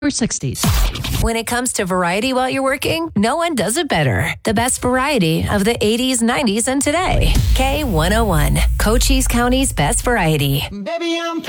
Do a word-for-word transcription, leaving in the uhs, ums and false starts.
or sixties. When it comes to variety while you're working, no one does it better. The best variety of the eighties, nineties, and today. K one oh one, Cochise County's best variety. Baby, I'm